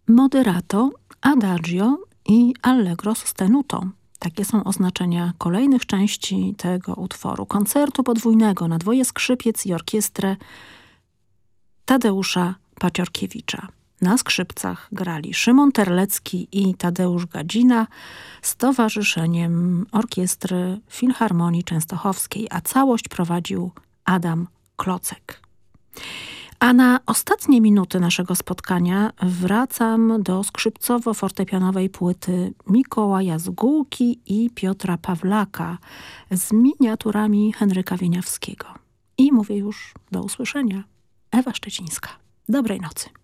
Moderato, adagio i allegro sostenuto. Takie są oznaczenia kolejnych części tego utworu. Koncertu podwójnego na dwoje skrzypiec i orkiestrę Tadeusza Paciorkiewicza. Na skrzypcach grali Szymon Terlecki i Tadeusz Gadzina z Towarzyszeniem Orkiestry Filharmonii Częstochowskiej, a całość prowadził Adam Klocek. A na ostatnie minuty naszego spotkania wracam do skrzypcowo-fortepianowej płyty Mikołaja Zgółki i Piotra Pawlaka z miniaturami Henryka Wieniawskiego. I mówię już do usłyszenia. Ewa Szczecińska. Dobrej nocy.